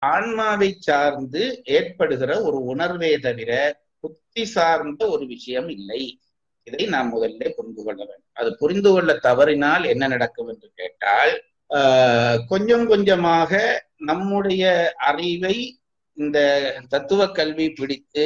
ஆன்மாவை சார்ந்து ஏற்படுகிற ஒரு உணர்வே தவிர புத்தி சார்ந்த ஒரு விஷயம் இல்லை. இதை நாம் முதல்ல புரிந்து கொள்ள வேண்டும். அது புரிந்து கொள்ள தவறினால் என்ன நடக்கும் என்று கேட்டால், கொஞ்சம் கொஞ்சமாக நம்முடைய அறிவை இந்த தத்துவ கல்வி பிடித்து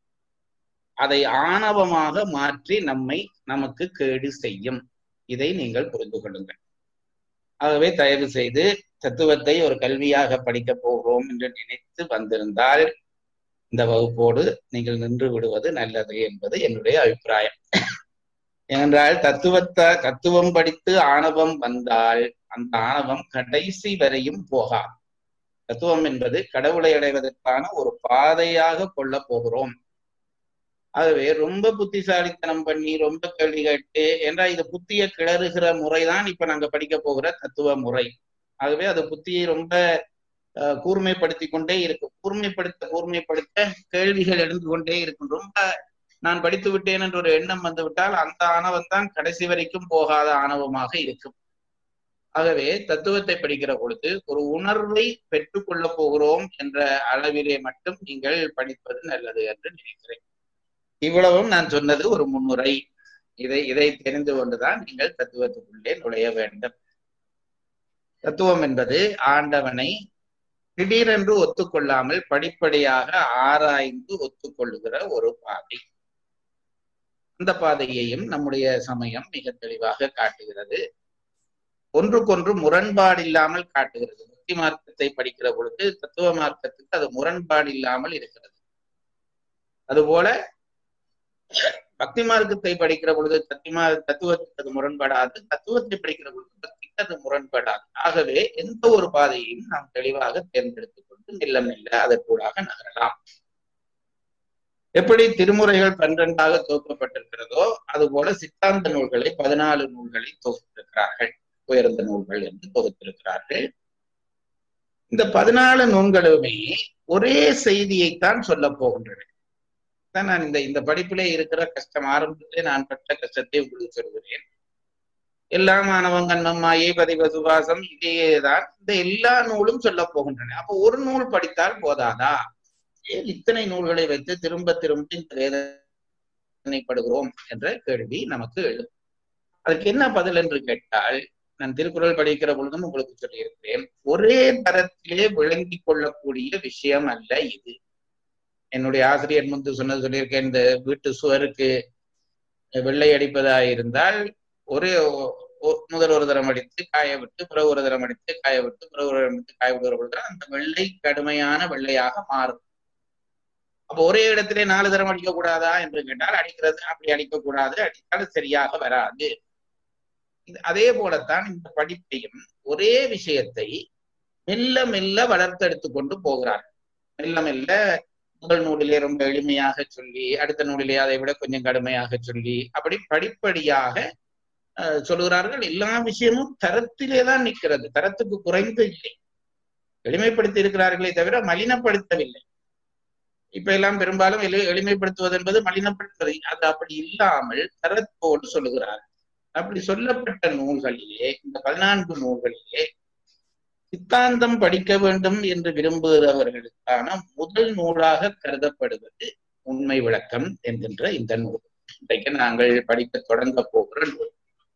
அதை ஆணவமாக மாற்றி நமக்கு கேடு செய்யும். இதை நீங்கள் புரிந்து கொள்ளுங்கள். ஆகவே தயவு செய்து தத்துவத்தை ஒரு கல்வியாக படிக்கப் போகிறோம் என்று நினைத்து வந்திருந்தால் இந்த வகுப்போடு நீங்கள் நின்று விடுவது நல்லது என்பது என்னுடைய அபிப்பிராயம். ஏனென்றால் தத்துவம் படித்து ஆணவம் வந்தால் அந்த ஆணவம் கடைசி வரையும் போகாது. தத்துவம் என்பது கடவுளை அடைவதற்கான ஒரு பாதையாக கொள்ள போகிறோம். ஆகவே ரொம்ப புத்திசாலித்தனம் பண்ணி ரொம்ப கேள்வி கேட்டு என்றால் இது புத்தியை கிளறுகிற முறைதான் இப்ப நாங்க படிக்க போகிற தத்துவ முறை. ஆகவே அது புத்தியை ரொம்ப கூர்மைப்படுத்தி கொண்டே இருக்கும். கூர்மைப்படுத்த கேள்விகள் எழுந்து கொண்டே இருக்கும். ரொம்ப நான் படித்து விட்டேன் என்ற ஒரு எண்ணம் வந்து விட்டால் அந்த ஆணவம் தான் கடைசி வரைக்கும் போகாத ஆணவமாக இருக்கும். ஆகவே தத்துவத்தை படிக்கிற பொழுது ஒரு உணர்வை பெற்றுக்கொள்ள போகிறோம் என்ற அளவிலே மட்டும் நீங்கள் படிப்பது நல்லது என்று நினைக்கிறேன். இவ்வளவும் நான் சொன்னது ஒரு முன்னுரை. இதை தெரிந்து கொண்டுதான் நீங்கள் தத்துவத்துக்குள்ளே நுழைய வேண்டும். தத்துவம் என்பது ஆண்டவனை திடீரென்று ஒத்துக்கொள்ளாமல் படிப்படியாக ஆராய்ந்து ஒத்துக்கொள்ளுகிற ஒரு பாதை. அந்த பாதையையும் நம்முடைய சமயம் மிக தெளிவாக காட்டுகிறது. ஒன்றுக்கொன்று முரண்பாடு இல்லாமல் காட்டுகிறது. பக்தி மார்க்கத்தை படிக்கிற பொழுது தத்துவ மார்க்கத்துக்கு அது முரண்பாடு இல்லாமல் இருக்கிறது. அதுபோல பக்தி மார்க்கத்தை படிக்கிற பொழுது தத்துவத்துக்கு அது முரண்படாது. தத்துவத்தை படிக்கிற பொழுது பக்திக்கு அது முரண்படாது. ஆகவே எந்த ஒரு பாதையையும் நாம் தெளிவாக தேர்ந்தெடுத்துக் கொண்டு மெல்ல மெல்ல அதற்கூடாக நகரலாம். எப்படி திருமுறைகள் 12ஆக தொகுக்கப்பட்டிருக்கிறதோ அதுபோல சித்தாந்த நூல்களை 14 நூல்களை தொகுத்திருக்கிறார்கள். உயர்ந்த நூல்கள் என்று தொகுத்திருக்கிறார்கள். இந்த 14 நூல்களுமே ஒரே செய்தியைத்தான் சொல்ல போகின்றன. நான் இந்த படிப்பிலே இருக்கிற கஷ்டம், ஆரம்பத்திலே நான் பட்ட கஷ்டத்தை உங்களுக்கு சொல்கிறேன். எல்லாம் மாணவன் கண்ணம் மாயை பதிவ சுவாசம் இதையேதான் இந்த எல்லா நூலும் சொல்ல போகின்றன. அப்போ ஒரு நூல் படித்தால் போதாதா? ஏன் இத்தனை நூல்களை வைத்து திரும்ப திரும்ப இந்த வேதனைப்படுகிறோம் என்ற கேள்வி நமக்கு எழும். அதுக்கு என்ன பதில் என்று கேட்டால், நான் திருக்குறள் படிக்கிற பொழுதும் உங்களுக்கு சொல்லியிருக்கிறேன், ஒரே தரத்திலே விளங்கி கொள்ளக்கூடிய விஷயம் அல்ல இது. என்னுடைய ஆசிரியர் முன்பு சொல்லியிருக்கேன், இந்த வீட்டு சுவருக்கு வெள்ளை அடிப்பதாயிருந்தால் முதல் ஒரு தரம் அடித்து காய விட்டு பிறகு ஒரு தரம் அடித்து காய விட்டு பிறகு ஒரு தரம் அடித்து காய விடுகிற பொழுது அந்த வெள்ளை கடுமையான வெள்ளையாக மாறும். அப்போ ஒரே இடத்திலே 4 தரம் அடிக்க கூடாதா என்று கேட்டால் அப்படி அடிக்கக்கூடாது, அடித்தால் சரியாக வராது. அதே போலத்தான் இந்த படிப்பையும் ஒரே விஷயத்தை மெல்ல மெல்ல வளர்த்தெடுத்து கொண்டு போகிறார். மெல்ல மெல்ல முதல் நூலிலே ரொம்ப எளிமையாக சொல்லி அடுத்த நூலிலே அதை விட கொஞ்சம் கடுமையாக சொல்லி அப்படி படிப்படியாக சொல்லுகிறார்கள். எல்லா விஷயமும் தரத்திலேதான் நிற்கிறது, தரத்துக்கு குறைந்து இல்லை. எளிமைப்படுத்தி இருக்கிறார்களே தவிர மலினப்படுத்தவில்லை. இப்ப எல்லாம் பெரும்பாலும் எளிமைப்படுத்துவது என்பது மலினப்படுத்துவது, அது அப்படி இல்லாமல் தரத்தோடு சொல்லுகிறார்கள். அப்படி சொல்லப்பட்ட நூல்களிலே, இந்த 14 நூல்களிலே சித்தாந்தம் படிக்க வேண்டும் என்று விரும்புகிறவர்களுக்கான முதல் நூலாக கருதப்படுவது உண்மை விளக்கம் என்கின்ற இந்த நூல். இன்றைக்கு நாங்கள் படிக்க தொடங்க போகிற நூல்.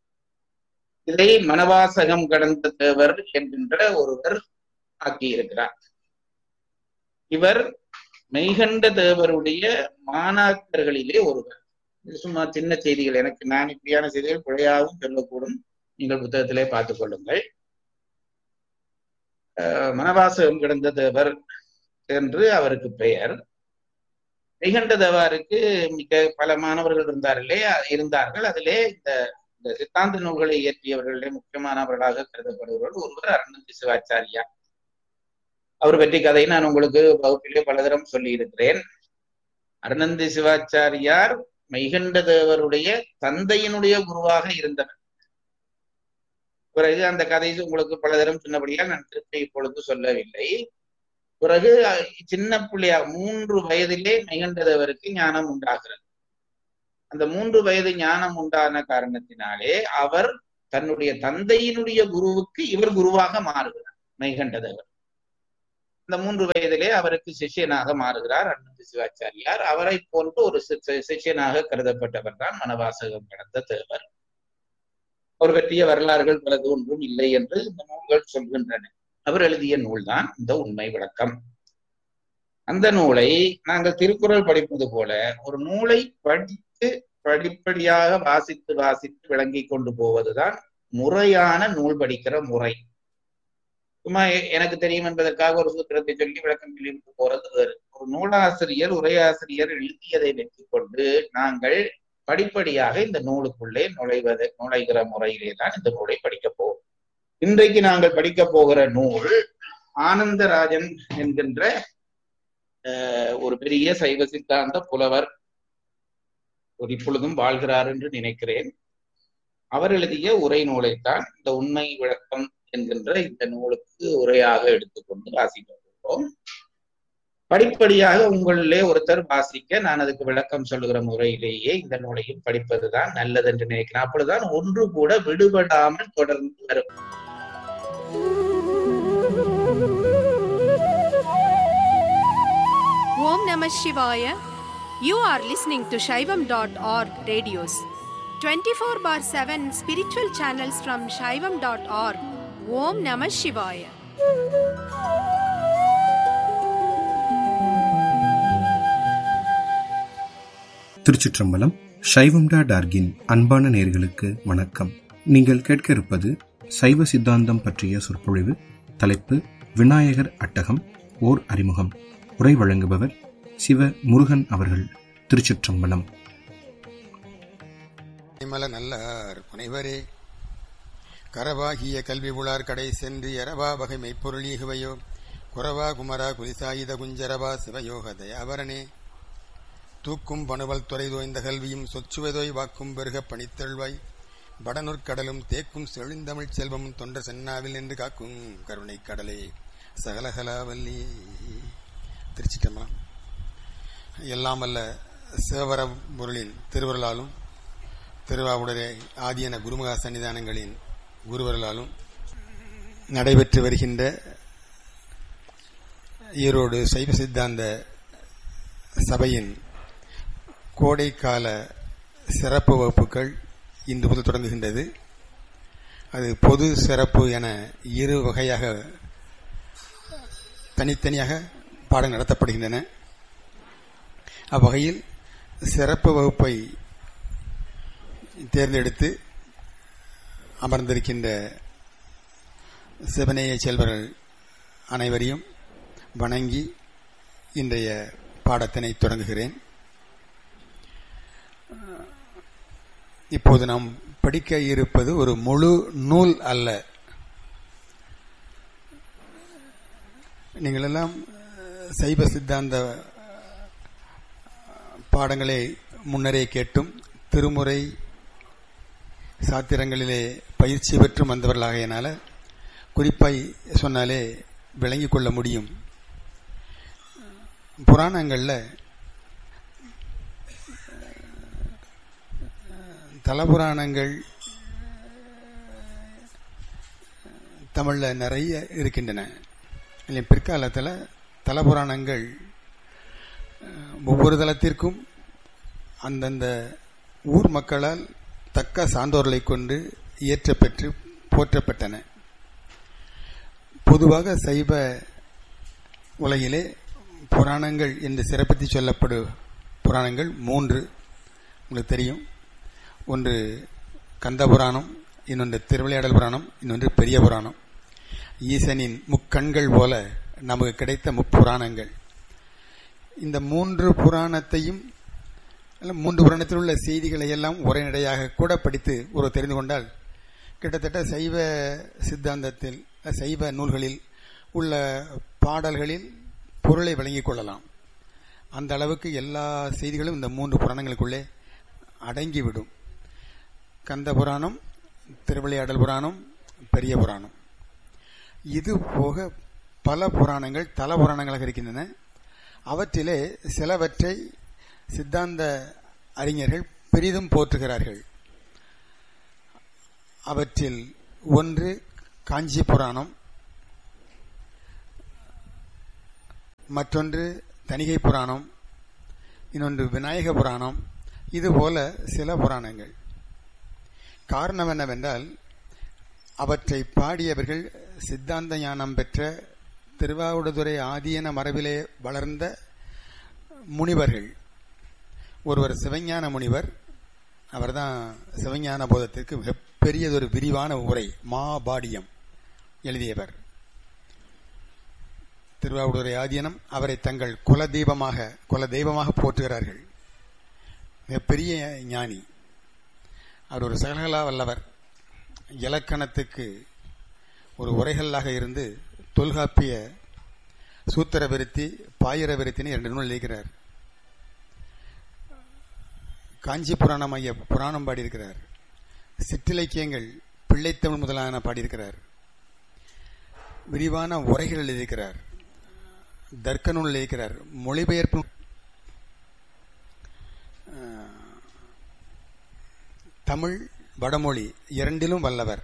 இதை மனவாசகம் கடந்த தேவர் என்கின்ற ஒருவர் ஆக்கியிருக்கிறார். இவர் மெய்கண்ட தேவருடைய மாணாக்கர்களிலே ஒருவர். சும்மா சின்ன செய்திகள், நான் இப்படியான செய்திகள் பிழையாகவும் சொல்லக்கூடும், நீங்கள் புத்தகத்திலே பார்த்துக் கொள்ளுங்கள். மனவாசகம் கிடந்த தேவர் என்று அவருக்கு பெயர். மெய்கண்ட தேவாருக்கு மிக பல மாணவர்கள் இருந்தார்கள். அதிலே இந்த சித்தாந்த நூல்களை இயற்றியவர்களிலே முக்கியமானவர்களாக கருதப்படுபவர்கள் ஒருவர் அருணந்தி சிவாச்சாரியா. அவர் பற்றி கதை நான் உங்களுக்கு வகுப்பிலே பலதரம் சொல்லி இருக்கிறேன். அருணந்தி சிவாச்சாரியார் மெய்கண்ட தேவருடைய தந்தையினுடைய குருவாக இருந்தவர். பிறகு அந்த கதையை உங்களுக்கு பலதரம் சொன்னபடியால் நான் திருப்பி இப்பொழுது சொல்லவில்லை. பிறகு சின்ன பிள்ளையா 3 வயதிலே மெய்கண்ட தேவருக்கு ஞானம் உண்டாகிறது. அந்த 3 வயது ஞானம் உண்டான காரணத்தினாலே அவர் தன்னுடைய தந்தையினுடைய குருவுக்கு இவர் குருவாக மாறுகிறார் மெய்கண்ட தேவர். இந்த 3 வயதிலே அவருக்கு சிஷ்யனாக மாறுகிறார் அனந்த சிவாச்சாரியார். அவரை போன்று ஒரு சிஷ்யனாக கருதப்பட்டவர் தான் மனவாசகம் கடந்த தேவர். அவர் பற்றிய வரலாறுகள் பலது ஒன்றும் இல்லை என்று இந்த நூல்கள் சொல்கின்றன. அவர் எழுதிய நூல்தான் இந்த உண்மை விளக்கம். அந்த நூலை நாங்கள் திருக்குறள் படிப்பது போல ஒரு நூலை படித்து படிப்படியாக வாசித்து வாசித்து விளங்கி கொண்டு போவதுதான் முறையான நூல் படிக்கிற முறை. சும்மா எனக்கு தெரியும் என்பதற்காக ஒரு சூத்திரத்தை சொல்லி விளக்கம் சொல்லிவிட்டு போறது வேறு. ஒரு நூலாசிரியர் உரையாசிரியர் எழுதியதை வைத்துக் கொண்டு நாங்கள் படிப்படியாக இந்த நூலுக்குள்ளே நுழைகிற முறையிலே தான் இந்த நூலை படிக்க போவோம். இன்றைக்கு நாங்கள் படிக்க போகிற நூல் ஆனந்தராஜன் என்கின்ற ஒரு பெரிய சைவ சித்தாந்த புலவர், ஒரு இப்பொழுதும் வாழ்கிறார் என்று நினைக்கிறேன். அவர் எழுதிய உரை நூலைத்தான் இந்த உண்மை விளக்கம் என்கின்ற இந்த நூலுக்கு உரையாக எடுத்துக்கொண்டு வாசிக்க போகிறோம். படிப்படியாக உங்களிலே ஒருத்தர் வாசிக்க நான் அதுக்கு விளக்கம் சொல்லுகிற முறையிலேயே இந்த நூலையும் படிப்பதுதான் நல்லது என்று நினைக்கிறேன். அப்பொழுதுதான் ஒன்று கூட விடுபடாமல் தொடர்ந்து வரும். Om Namah Shivaya. You are listening to Shaivam.org radios. 24/7 spiritual channels from Shaivam.org. Om Namah Shivaya. திருச்சிற்றம்பலம். சைவம்.org-இன் அன்பான நேயர்களுக்கு வணக்கம். நீங்கள் கேட்க இருப்பது சைவ சித்தாந்தம் பற்றிய சொற்பொழிவு. தலைப்பு விநாயகர் அட்டகம் ஓர் அறிமுகம். உரை வழங்குபவர் சிவ முருகன் அவர்கள். திருச்சிற்றம்பலம். நல்லார் புனைவரே கரவாகிய கல்வி உளார் கடை சென்று எரவா வகை மெய்ப்பொருளீகுவையோ குரவா குமரா குலிசாயுத குஞ்சரவா சிவயோக தயாவரனே தூக்கும் பணுவல் துறை தோய்ந்த கல்வியும் சொச்சுவதோய் வாக்கும் பெருக பணித்தெழ்வாய் வடநூற்கடலும் தேக்கும் செழுந்தமிழ் செல்வமும் தொண்ட சென்னாவில் நின்று காக்கும் கருணை கடலே சகலகலாவல்லி. திருச்சிட்டம்பலம். எல்லாம் வல்ல சிவபர பொருளின் திருவருளாலும் திருவாவுடரே ஆதியன குருமுக சன்னிதானங்களின் குருவருளாலும் நடைபெற்று வருகின்ற ஈரோடு சைவ சித்தாந்த சபையின் கோடைக்கால சிறப்பு வகுப்புகள் இன்று முதல் தொடங்குகின்றது. அது பொது சிறப்பு என 2 வகையாக தனித்தனியாக பாடம் நடத்தப்படுகின்றன. அவ்வகையில் சிறப்பு வகுப்பை தேர்ந்தெடுத்து அமர்ந்திருக்கின்ற சிவநேய செல்வர்கள் அனைவரையும் வணங்கி இன்றைய பாடத்தினை தொடங்குகிறேன். இப்போது நாம் படிக்க இருப்பது ஒரு முழு நூல் அல்ல. நீங்கள் எல்லாம் சைவ சித்தாந்த பாடங்களை முன்னரே கேட்டும் திருமுறை சாத்திரங்களிலே பயிற்சி பெற்றும் வந்தவர்களாகையினால குறிப்பாய் சொன்னாலே விளங்கிக் கொள்ள முடியும். புராணங்களில் தலபுராணங்கள் தமிழில் நிறைய இருக்கின்றன. பிற்காலத்தில் தலபுராணங்கள் ஒவ்வொரு தலத்திற்கும் அந்தந்த ஊர் மக்களால் தக்க சான்றோர்களை கொண்டு இயற்றப்பெற்று போற்றப்பட்டன. பொதுவாக சைவ உலகிலே புராணங்கள் என்று சிறப்பித்து சொல்லப்படும் புராணங்கள் 3 உங்களுக்கு தெரியும். ஒன்று கந்த புராணம், இன்னொன்று திருவிளையாடல் புராணம், இன்னொன்று பெரிய புராணம். ஈசனின் முக்கண்கள் போல நமக்கு கிடைத்த முப்புராணங்கள். இந்த 3 புராணத்தையும் 3 புராணத்தில் உள்ள செய்திகளை எல்லாம் உரைநடையாக கூட படித்து ஒரு தெரிந்து கொண்டால் கிட்டத்தட்ட சைவ சித்தாந்தத்தில் சைவ நூல்களில் உள்ள பாடல்களில் பொருளை விளங்கிக் கொள்ளலாம். அந்த அளவுக்கு எல்லா செய்திகளும் இந்த 3 புராணங்களுக்குள்ளே அடங்கிவிடும். கந்த புராணம், திருவிளையாடல் புராணம், பெரிய புராணம். இது போக பல புராணங்கள் தல புராணங்களாக இருக்கின்றன. அவற்றிலே சிலவற்றை சித்தாந்த அறிஞர்கள் பெரிதும் போற்றுகிறார்கள். அவற்றில் ஒன்று காஞ்சி புராணம், மற்றொன்று தணிகை புராணம், இன்னொன்று விநாயக புராணம், இதுபோல சில புராணங்கள். காரணம் என்னவென்றால் அவற்றை பாடியவர்கள் சித்தாந்த ஞானம் பெற்ற திருவாவடுதுறை ஆதீன மரபிலே வளர்ந்த முனிவர்கள். ஒருவர் சிவஞான முனிவர், அவர்தான் சிவஞான போதத்திற்கு மிகப்பெரியதொரு விரிவான உரை மாபாடியம் எழுதியவர். திருவாவடுதுறை ஆதீனம் அவரை தங்கள் குலதெய்வமாக போற்றுகிறார்கள். மிகப்பெரிய ஞானி. அவர் ஒரு சகலகலா வல்லவர். இலக்கணத்துக்கு ஒரு உரைகளாக இருந்து தொல்காப்பிய சூத்திர விருத்தி, பாயிர விருத்தின்னு 2 நூல் எழுதியிருக்கிறார். காஞ்சி புராணம் ஐய புராணம் பாடியிருக்கிறார். சிற்றிலக்கியங்கள் பிள்ளைத்தமிழ் முதலான பாடியிருக்கிறார். விரிவான உரைகள் எழுதியிருக்கிறார். தர்க்க நூல் எழுதியிருக்கிறார். மொழிபெயர்ப்பு, தமிழ் வடமொழி இரண்டிலும் வல்லவர்.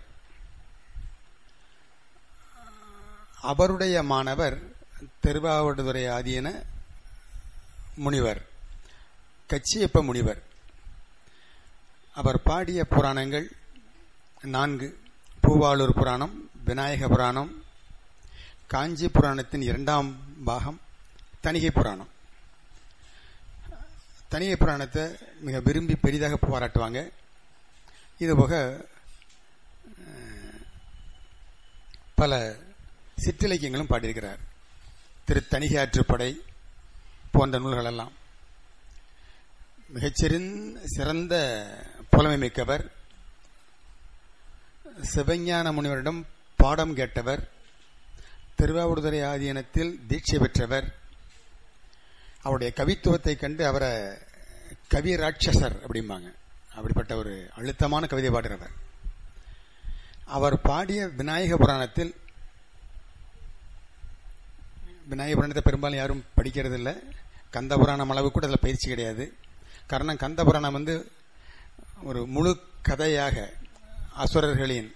அவருடைய மாணவர் திருவாவடுதுறை ஆதீன முனிவர் கச்சியப்ப முனிவர். அவர் பாடிய புராணங்கள் 4: பூவாளூர் புராணம், விநாயக புராணம், காஞ்சி புராணத்தின் 2ஆம் பாகம் தணிகை புராணம். தணிகை புராணத்தை மிக விரும்பி பெரிதாக பாராட்டுவாங்க. இதுபோக பல சிற்றிலக்கியங்களும் பாடியிருக்கிறார். தணிகை ஆற்றுப்படை போன்ற நூல்களெல்லாம். மிகச்சிறந்த புலமை மிக்கவர். சிவஞான முனிவரிடம் பாடம் கேட்டவர். திருவாவடுதுறை ஆதீனத்தில் தீட்சை பெற்றவர். அவருடைய கவித்துவத்தை கண்டு அவரை கவி ராட்சசர் அப்படிம்பாங்க. அப்படிப்பட்ட ஒரு அழுத்தமான கவிதை பாடுகிறவர். அவர் பாடிய விநாயக புராணத்தில், விநாயக புராணத்தை பெரும்பாலும் யாரும் படிக்கிறது இல்லை. கந்த புராணம் அளவு கூட அதில் பயிற்சி கிடையாது. காரணம், கந்த புராணம் ஒரு முழு கதையாக அசுரர்களின்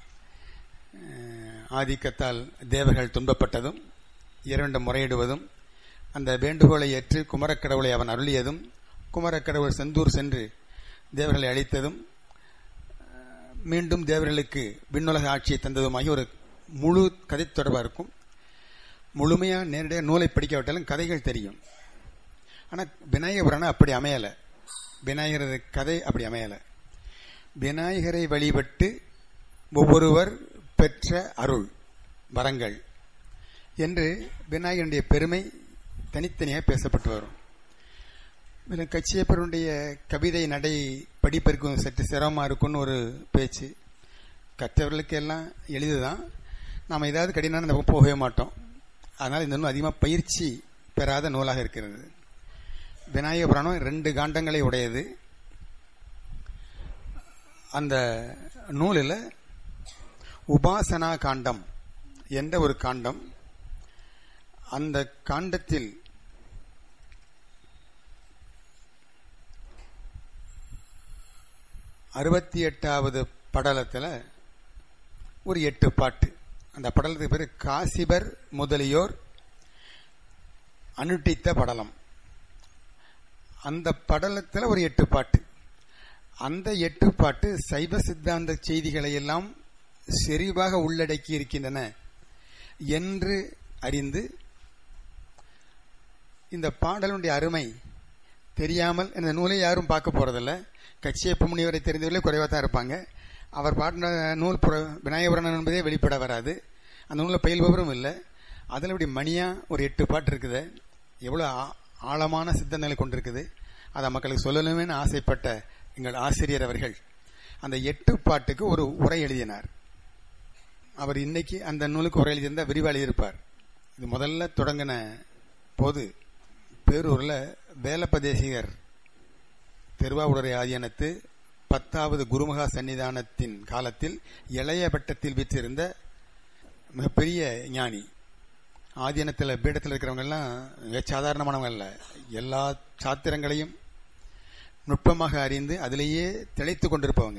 ஆதிக்கத்தால் தேவர்கள் துன்பப்பட்டதும், இறைவனிடம் முறையிடுவதும், அந்த வேண்டுகோளை ஏற்று குமரக்கடவுளை அவன் அருளியதும், குமரக்கடவுள் செந்தூர் சென்று தேவர்களை அழித்ததும், மீண்டும் தேவர்களுக்கு விண்ணுலக ஆட்சியை தந்ததுமாகி ஒரு முழு கதை தொடர்பாக இருக்கும். முழுமையாக நேரடியாக நூலை படிக்காவிட்டாலும் கதைகள் தெரியும். ஆனால் விநாயக புராணம் அப்படி அமையலை. விநாயகரது கதை அப்படி அமையலை. விநாயகரை வழிபட்டு ஒவ்வொருவர் பெற்ற அருள் வரங்கள் என்று விநாயகனுடைய பெருமை தனித்தனியாக பேசப்பட்டு வரும். கச்சியப்பருடைய கவிதை நடை படிப்பிற்கும் சற்று சிரமமாக இருக்குன்னு ஒரு பேச்சு. கற்றவர்களுக்கு எல்லாம் எளிதுதான். நாம் ஏதாவது கடினான இந்த பக்கம் போகவே மாட்டோம். அதனால் இந்த நூல் அதிகமாக பயிற்சி பெறாத நூலாக இருக்கிறது. விநாயக புராணம் 2 காண்டங்களை உடையது. அந்த நூலில் உபாசனா காண்டம் என்ற ஒரு காண்டம். அந்த காண்டத்தில் அறுபத்தி 8வது படலத்தில் ஒரு 8 பாட்டு. அந்த படலத்துக்கு பேர் காசிபர் முதலியோர் அனுட்டித்த படலம். அந்த படலத்தில் ஒரு 8 பாட்டு. அந்த 8 பாட்டு சைவ சித்தாந்த செய்திகளை எல்லாம் செறிவாக உள்ளடக்கி இருக்கின்றன என்று அறிந்து, இந்த பாடலுடைய அருமை தெரியாமல் இந்த நூலை யாரும் பார்க்க போறதில்ல. கச்சியப்ப முனிவரை தெரிந்தவர்களே குறைவாக தான் இருப்பாங்க. அவர் பாடின நூல் விநாயக புராணம் என்பதே வெளிப்பட வராது. அந்த நூலில் பயில்பவரும் இல்லை. அதில் இப்படி மணியாக ஒரு 8 பாட்டு இருக்குது. எவ்வளோ ஆழமான சித்தங்களை கொண்டிருக்குது. அதை மக்களுக்கு சொல்லணுமேனு ஆசைப்பட்ட எங்கள் ஆசிரியர் அவர்கள் அந்த 8 பாட்டுக்கு ஒரு உரை எழுதினார். அவர் இன்னைக்கு அந்த நூலுக்கு உரை எழுதியிருந்தால் விரிவாக எழுதியிருப்பார். இது முதல்ல தொடங்கின போது பேரூரில் வேலப்பதேசிகர் திருவாவடுதுறை ஆதீனத்து 10வது குருமகா சன்னிதானத்தின் காலத்தில் இளைய பட்டத்தில் வீற்றிருந்த மிகப்பெரிய ஞானி. ஆதீனத்தில் பீடத்தில் இருக்கிறவங்க எல்லாம் சாதாரணமானவங்க அல்ல. எல்லா சாத்திரங்களையும் நுட்பமாக அறிந்து அதிலேயே திளைத்து கொண்டிருப்பவங்க.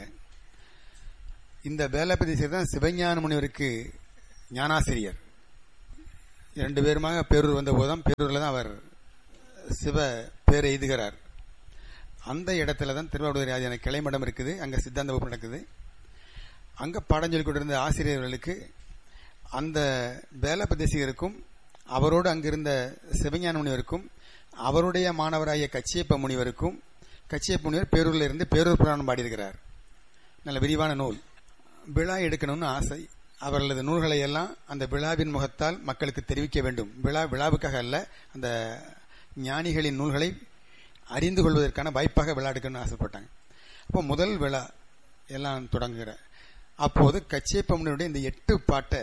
இந்த வேலப்பதேசிகர் தான் சிவஞான முனிவருக்கு ஞானாசிரியர். 2 பேருமாக பேரூர் வந்த போதுதான் பேரூரில் தான் அவர் சிவ பேர் எய்துகிறார். அந்த இடத்துல தான் திருவாவடுதுறை ஆதீன கிளைமடம் இருக்குது. அங்கே சித்தாந்த வகுப்பு நடக்குது. அங்கே பாடம் சொல்லிக் கொண்டிருந்த ஆசிரியர்களுக்கு அந்த வேலபதேசிகருக்கும் அவரோடு அங்கிருந்த சிவஞான முனிவருக்கும் அவருடைய மாணவராகிய கச்சியப்ப முனிவருக்கும், கச்சியப்ப முனிவர் பேரூரில் இருந்து பேரூர் புராணம் பாடியிருக்கிறார். நல்ல விரிவான நூல். விழா எடுக்கணும்னு ஆசை. அவர்களது நூல்களை எல்லாம் அந்த விழாவின் முகத்தால் மக்களுக்கு தெரிவிக்க வேண்டும். விழாவுக்காக அல்ல, அந்த ஞானிகளின் நூல்களை அறிந்து கொள்வதற்கான வாய்ப்பாக விழா எடுக்கணும்னு ஆசைப்பட்டாங்க. அப்போ முதல் விழா எல்லாம் தொடங்குகிற அப்போது கச்சியப்ப முனிவருடைய இந்த 8 பாட்டை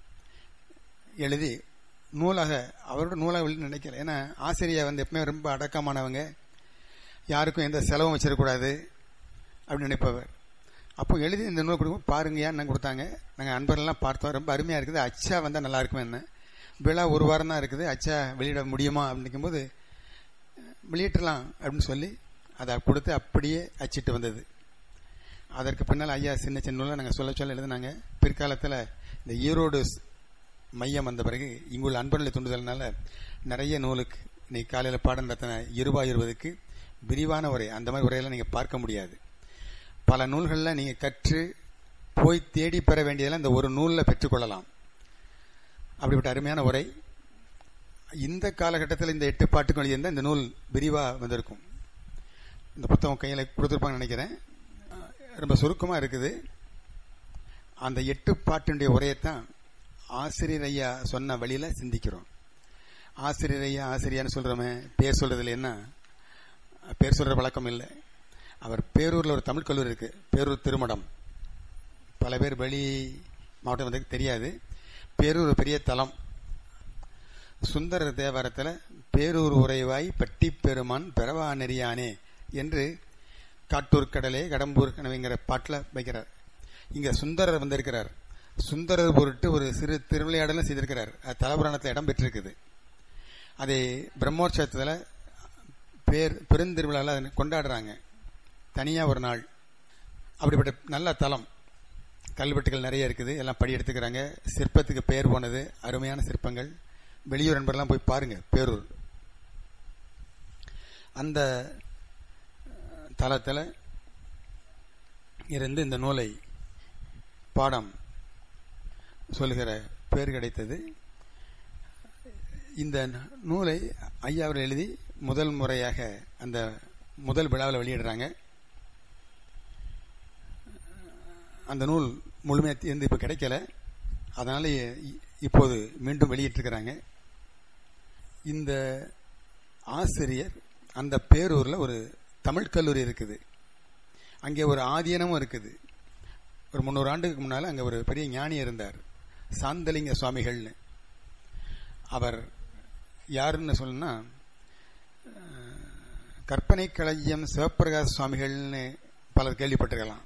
எழுதி நூலாக, அவரோட நூலாக வெளியே நினைக்கல. ஏன்னா ஆசிரியர் எப்பவுமே ரொம்ப அடக்கமானவங்க, யாருக்கும் எந்த செலவும் வச்சிடக்கூடாது அப்படின்னு நினைப்பவர். அப்போ எழுதி இந்த நூல் கொடுக்கும் பாருங்கயா என்ன கொடுத்தாங்க. நாங்கள் அன்பர்கள்லாம் பார்த்தோம், ரொம்ப அருமையாக இருக்குது, அச்சா வந்தால் நல்லா இருக்குமே. என்ன விழா 1 வாரம் தான் இருக்குது, அச்சா வெளியிட முடியுமா அப்படின்னு நினைக்கும்போது வெளியிட்டலாம் அப்படின்னு சொல்லி அதை கொடுத்து அப்படியே அச்சிட்டு வந்தது. அதற்கு பின்னால் ஐயா சின்ன சின்ன நூலை நாங்கள் சொல்ல எழுதுனாங்க. பிற்காலத்தில் இந்த ஈரோடு மையம் வந்த பிறகு இங்குள்ள அன்பர்களை தூண்டுதல்னால நிறைய நூலுக்கு இன்னைக்கு காலையில் பாடம் நடத்தின 20 விரிவான உரை, அந்த மாதிரி உரையெல்லாம் நீங்கள் பார்க்க முடியாது. பல நூல்களில் நீங்கள் கற்று போய் தேடி பெற வேண்டியதெல்லாம் இந்த ஒரு நூலில் பெற்றுக்கொள்ளலாம். அப்படிப்பட்ட அருமையான உரை. இந்த காலகட்டத்தில் இந்த 8 பாட்டுக்கும் எழுதியிருந்தால் இந்த நூல் விரிவாக வந்திருக்கும். இந்த புத்தகம் கையில் கொடுத்துருப்பாங்கன்னு நினைக்கிறேன். ரொம்ப சுருக்கமாக இருக்குது. அந்த 8 பாட்டினுடைய உரையைத்தான் ஆசிரியர் ஐயா சொன்ன வழியில் சிந்திக்கிறோம். ஆசிரியர் ஐயா ஆசிரியான்னு சொல்கிறோமே, பேர் சொல்கிறதுல என்ன, பேர் சொல்கிற பழக்கம் இல்லை. அவர் பேரூரில் ஒரு தமிழ் கல்லூரி இருக்குது, பேரூர் திருமடம். பல பேர் வெளி மாவட்டம் வந்து தெரியாது. பேரூர் ஒரு பெரிய தலம். சுந்தரர் தேவாரத்தில் பேரூர் உறைவாய் பட்டி பெருமான் பெறவா நெறியானே என்று காட்டூர் கடலே கடம்பூர் கனவைங்கிற பாட்டில் வைக்கிறார். இங்கே சுந்தரர் வந்திருக்கிறார். சுந்தரர் பொருட்டு ஒரு சிறு திருவிளையாடலும் செய்திருக்கிறார். அது தலபுராணத்தில் இடம் பெற்றிருக்குது. அதை பிரம்மோற்சவத்தில் பெருந்திருவிழாவில் கொண்டாடுறாங்க தனியாக ஒரு நாள். அப்படிப்பட்ட நல்ல தலம். கல்வெட்டுகள் நிறைய இருக்குது, எல்லாம் படி எடுத்துக்கிறாங்க. சிற்பத்துக்கு பெயர் போனது, அருமையான சிற்பங்கள். வெளியூர் நண்பர்லாம் போய் பாருங்க. பேரூர் அந்த தலத்தில் இருந்து இந்த நூலை பாடம் சொல்லுகிற பேர் கிடைத்தது. இந்த நூலை ஐயா அவர்கள் எழுதி முதல் முறையாக அந்த முதல் விழாவில் வெளியிடுறாங்க. அந்த நூல் முழுமையாக இருந்து இப்போ கிடைக்கல, அதனால இப்போது மீண்டும் வெளியிட்டிருக்கிறாங்க. இந்த ஆசிரியர் அந்த பேரூரில் ஒரு தமிழ் கல்லூரி இருக்குது, அங்கே ஒரு ஆதீனமும் இருக்குது. ஒரு 300 ஆண்டுக்கு முன்னால் அங்கே ஒரு பெரிய ஞானி இருந்தார், சாந்தலிங்க சுவாமிகள்னு. அவர் யாருன்னு சொல்லணும்னா, கற்பனை களஞ்சியம் சிவப்பிரகாச சுவாமிகள்னு பலர் கேள்விப்பட்டிருக்கலாம்.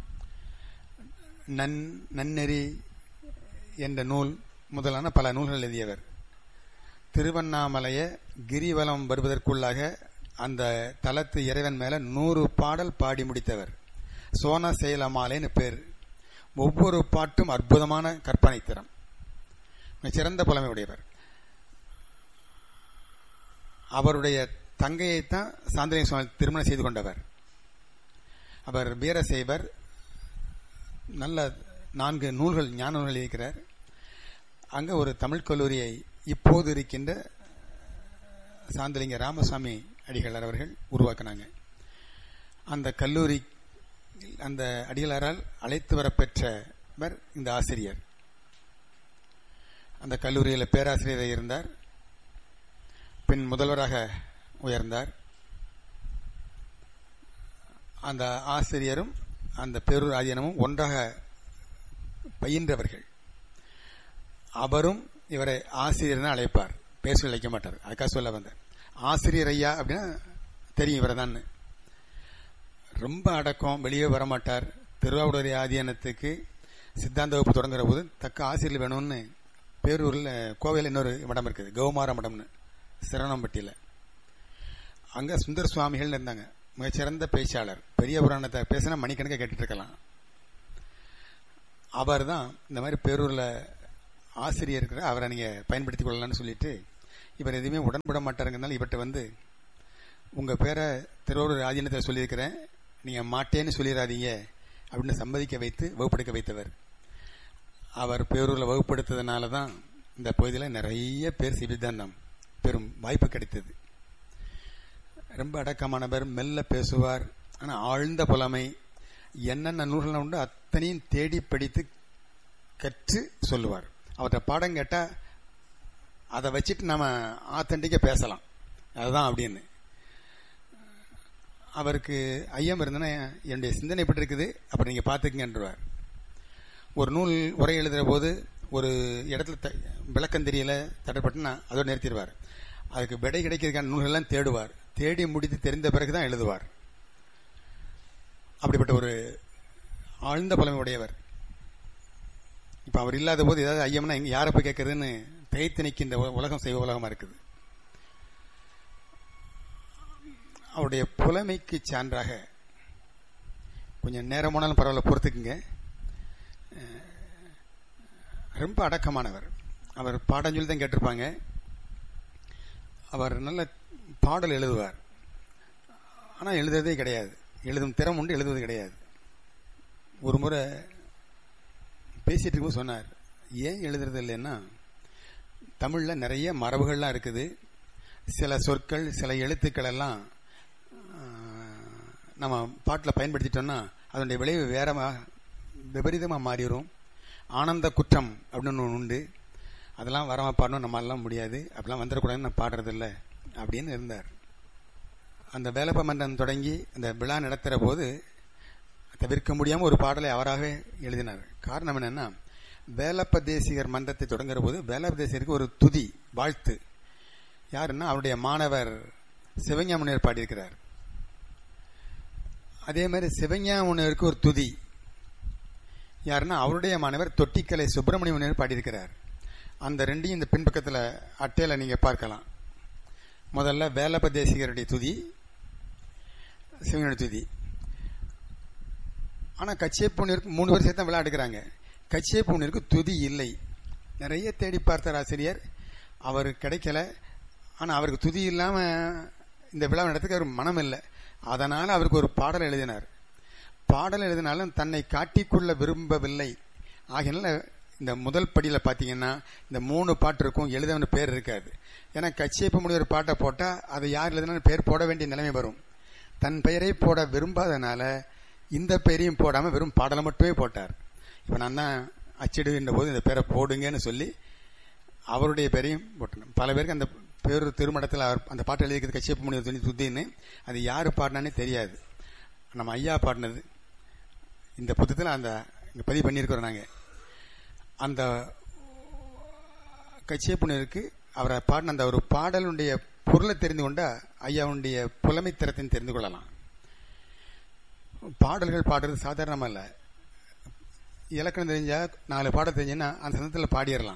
நன்னெறி என்ற நூல் முதலான பல நூல்கள் எழுதியவர். திருவண்ணாமலைய கிரிவலம் வருவதற்குள்ளாக அந்த தலத்து இறைவன் மேல 100 பாடல் பாடி முடித்தவர். சோன செயலமாலேன்னு பேர். ஒவ்வொரு பாட்டும் அற்புதமான கற்பனை திறம், சிறந்த புலமை உடையவர். அவருடைய தங்கையைத்தான் சாந்தலிங்க சுவாமி திருமணம் செய்து கொண்டவர். அவர் வீரசைவர். நல்ல 4 நூல்கள், ஞான நூல்கள் இருக்கிறார். அங்கே ஒரு தமிழ் கல்லூரியை இப்போது இருக்கின்ற சாந்தலிங்க ராமசாமி அடிகளார் அவர்கள் உருவாக்கினாங்க. அந்த கல்லூரி அந்த அடிகளாரால் அழைத்து வரப்பெற்றவர் இந்த ஆசிரியர். அந்த கல்லூரியில் பேராசிரியராக இருந்தார், பின் முதல்வராக உயர்ந்தார். அந்த ஆசிரியரும் அந்த பேரூர் ஆதீனமும் ஒன்றாக பயின்றவர்கள். அவரும் இவரை ஆசிரியர் தான் அழைப்பார், பேச அழைக்க மாட்டார். அதுக்காக சொல்ல வந்தார். ஆசிரியர் ஐயா அப்படின்னா தெரியும் இவரை தான். ரொம்ப அடக்கம், வெளியே வரமாட்டார். திருவாவடுதுறை ஆதீனத்துக்கு சித்தாந்த வகுப்பு தொடங்குற போது தக்க ஆசிரியர் வேணும்னு பேரூரில் கோவையில் இன்னொரு மடம் இருக்குது, கௌமார மடம்னு, சிரணம்பட்டியில். அங்கே சுந்தர சுவாமிகள் இருந்தாங்க, மிகச்சிறந்த பேச்சாளர். பெரிய புராணத்தை பேசினா மணிக்கணக்காக கேட்டுட்டு இருக்கலாம். அவர் தான் இந்த மாதிரி பேரூரில் ஆசிரியர் இருக்கிற அவரை நீங்கள் பயன்படுத்திக் கொள்ளலாம்னு சொல்லிட்டு இவர் எதுவுமே உடன்பட மாட்டாருங்கிறதுனால இவர்கிட்ட உங்கள் பேரை திருவாரூர் ஆதீனத்தில் சொல்லியிருக்கிறேன், நீங்கள் மாட்டேன்னு சொல்லிடாதீங்க அப்படின்னு சம்மதிக்க வைத்து வகுப்படுக்க வைத்தவர். அவர் பேரூரில் வகுப்படுத்ததுனால தான் இந்த பகுதியில் நிறைய பேர் சிபிதாந்தம் பெரும் வாய்ப்பு கிடைத்தது. ரொம்ப அடக்கமானவர், மெல்ல பேசுவார், ஆனால் ஆழ்ந்த புலமை, என்னென்ன நூல்கள் உண்டு அத்தனையும் தேடி படித்து கற்று சொல்லுவார். அவர்கிட்ட பாடம் கேட்டால் அதை வச்சுட்டு நம்ம ஆத்தன்டிக்காக பேசலாம், அதுதான் அப்படின்னு. அவருக்கு ஐயம் இருந்ததுன்னா என்னுடைய சிந்தனை எப்படி இருக்குது அப்படி நீங்கள் பார்த்துக்குங்கன்றார். ஒரு நூல் உரை எழுதுகிற போது ஒரு இடத்துல விளக்கம் தெரியல தடைப்பட்டுன்னா அதோடு நிறுத்திடுவார். அதுக்கு விடை கிடைக்கிறதுக்கான நூல்கள்லாம் தேடுவார். தேடி முடித்து தெரிந்த பிறகுதான் எழுதுவார். அப்படிப்பட்ட ஒரு ஆழ்ந்த புலமை உடையவர். இப்போ அவர் இல்லாத போது ஏதாவது ஐயம்னா இங்கே யாரை போய் கேட்கறதுன்னு தகைத்து நிற்கின்ற உலகம் செய்வ உலகமாக இருக்குது. அவருடைய புலமைக்கு சான்றாக கொஞ்சம் நேரமானாலும் பரவாயில்ல பொறுத்துக்குங்க, ரொம்ப அடக்கமானவர். அவர் பாடம் சொல்லி தான் கேட்டிருப்பாங்க. அவர் நல்ல பாடல் எழுதுவார், ஆனால் எழுதுறதே கிடையாது. எழுதும் திறம் உண்டு, எழுதுவது கிடையாது. ஒரு முறை பேசிட்டு இருக்கும்போது சொன்னார், ஏன் எழுதுறது இல்லைன்னா தமிழில் நிறைய மரபுகள்லாம் இருக்குது, சில சொற்கள் சில எழுத்துக்கள் எல்லாம் நம்ம பாட்டில் பயன்படுத்திட்டோம்னா அதனுடைய விளைவு வேற விபரீதமாக மாறிடும். ஆனந்த குற்றம் அப்படின்னு ஒன்று உண்டு, அதெல்லாம் வரமாக பாடணும், நம்மளாம் முடியாது, அப்படிலாம் வந்துடக்கூடாதுன்னு நான் பாடுறதில்லை அப்படின்னு இருந்தார். அந்த வேலப்ப மன்றம் தொடங்கி அந்த விழா நடத்துகிற போது தவிர்க்க முடியாமல் ஒரு பாடலை அவராகவே எழுதினார். காரணம் என்னன்னா, வேலப்ப தேசிகர் மன்றத்தை தொடங்குற போது வேலப்ப தேசிகருக்கு ஒரு துதி வாழ்த்து யாருன்னா அவருடைய மாணவர் சிவஞான முனிவர் பாடியிருக்கிறார். அதே மாதிரி சிவஞான முனிவருக்கு ஒரு துதி யாருன்னா அவருடைய மாணவர் தொட்டிக்கலை சுப்பிரமணிய முனிவர் பாடியிருக்கிறார். அந்த ரெண்டையும் இந்த பின்பக்கத்தில் அட்டையில் நீங்கள் பார்க்கலாம். முதல்ல வேலப்ப தேசிகருடைய துதி, சிவனுடைய துதி. ஆனால் கச்சியப்பூனியருக்கு 3 பேர் சேர்த்து விழா எடுக்கிறாங்க. கச்சியப்பூனியருக்கு துதி இல்லை. நிறைய தேடி பார்த்தார் ஆசிரியர், அவர் கிடைக்கல. ஆனால் அவருக்கு துதி இல்லாமல் இந்த விழா நடத்துக்கு அவர் மனம் இல்லை. அதனால் அவருக்கு ஒரு பாடல் எழுதினார். பாடல் எழுதினாலும் தன்னை காட்டிக்கொள்ள விரும்பவில்லை. ஆகினால இந்த முதல் படியில் பார்த்தீங்கன்னா இந்த 3 பாட்டு இருக்கும், எழுதவனு பேர் இருக்காது. ஏன்னா கச்சியப்ப முனிவர் பாட்டை போட்டால் அதை யார் எழுதினாலும் பேர் போட வேண்டிய நிலைமை வரும். தன் பெயரை போட விரும்பாதனால இந்த பெயரையும் போடாமல் வெறும் பாடலை மட்டுமே போட்டார். இப்போ நான் தான் அச்சிடுகின்ற போது இந்த பேரை போடுங்கன்னு சொல்லி அவருடைய பேரையும் போட்டேன். பல பேருக்கு அந்த பேர் திருமணத்தில் அவர் அந்த பாட்டு எழுதிக்கிறது கச்சியப்ப முனிவர் துணி சுத்தின்னு அது யார் பாடினானே தெரியாது. நம்ம ஐயா பாடினது இந்த புத்தகத்தில் அந்த இங்கே பதிவு பண்ணியிருக்கிறோம். நாங்கள் அந்த கச்சியப்பனுக்கு அவரை பாடின அந்த ஒரு பாடலுடைய பொருளை தெரிந்து கொண்டா ஐயாவுடைய புலமைத்திறத்தை தெரிந்து கொள்ளலாம். பாடல்கள் பாடுறது சாதாரணமாக இல்லை. இலக்கணம் தெரிஞ்சா 4 பாடல் தெரிஞ்சுன்னா அந்த சந்தத்தில் பாடிடலாம்.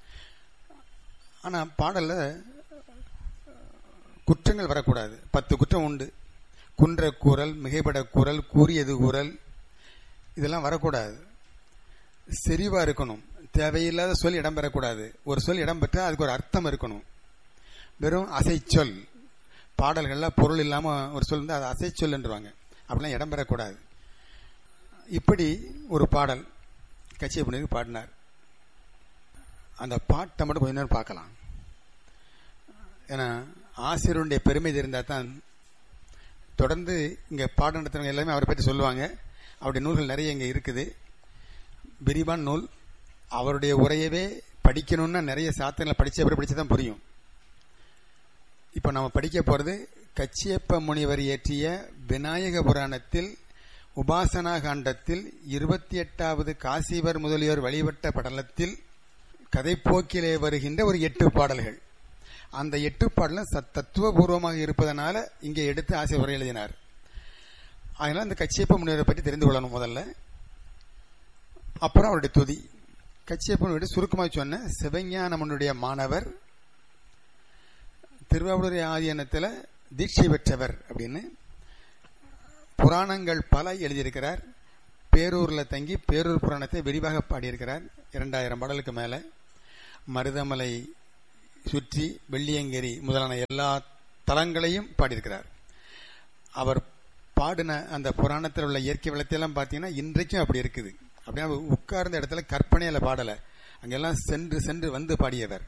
ஆனால் பாடலில் குற்றங்கள் வரக்கூடாது. 10 குற்றம் உண்டு. குன்ற கூறல், மிகைப்பட கூறல், கூறியது கூறல், இதெல்லாம் வரக்கூடாது. செறிவா இருக்கணும். தேவையில்லாத சொல் இடம்பெறக்கூடாது. ஒரு சொல் இடம்பெற்றால் அதுக்கு ஒரு அர்த்தம் இருக்கணும். வெறும் அசைச்சொல் பாடல்கள்ல பொருள் இல்லாமல் ஒரு சொல் இருந்தால் அது அசைச்சொல்ன்றுவாங்க. அப்படிலாம் இடம்பெறக்கூடாது. இப்படி ஒரு பாடல் கச்சியப்பனுக்கு பாடினார். அந்த பாட்டை மட்டும் கொஞ்ச நேரம் பார்க்கலாம். ஏன்னா ஆசிரியருடைய பெருமை தெரிந்தால் தான் தொடர்ந்து இங்கே பாடம் நடத்துறவங்க எல்லாமே அவரை பற்றி சொல்லுவாங்க. அவருடைய நூல்கள் நிறைய இங்கே இருக்குது. விரிவான நூல். அவருடைய உரையவே படிக்கணும்னா நிறைய சாத்திரங்களை படிச்சு தான் புரியும். இப்போ நம்ம படிக்க போகிறது கச்சியப்ப முனிவர் இயற்றிய விநாயக புராணத்தில் உபாசனா காண்டத்தில் 28வது காசிவர் முதலியோர் வழிபட்ட படலத்தில் கதைப்போக்கிலே வருகின்ற ஒரு 8 பாடல்கள். அந்த 8 பாடலும் தத்துவபூர்வமாக இருப்பதனால இங்கே எடுத்து ஆசிரியர் உரை எழுதினார். அதனால அந்த கச்சியப்ப முனிவரை பற்றி தெரிந்து கொள்ளணும் முதல்ல. அப்புறம் அவருடைய துதி. கச்சியப்ப முனிவர் சுருக்கமாக சொன்ன சிவஞானமனுடைய மாணவர், திருவாவூர் ஆதீனத்தில் தீட்சை பெற்றவர் அப்படின்னு புராணங்கள் பல எழுதியிருக்கிறார். பேரூரில் தங்கி பேரூர் புராணத்தை விரிவாக பாடியிருக்கிறார். 2000 பாடலுக்கு மேலே. மருதமலை சுற்றி வெள்ளியங்கிரி முதலான எல்லா தலங்களையும் பாடியிருக்கிறார். அவர் பாடின அந்த புராணத்தில் உள்ள இயற்கை வளத்தையெல்லாம் பார்த்தீங்கன்னா இன்றைக்கும் அப்படி இருக்குது. அப்படின்னா உட்கார்ந்த இடத்துல கற்பனையில பாடலை, அங்கெல்லாம் சென்று சென்று வந்து பாடியவர்.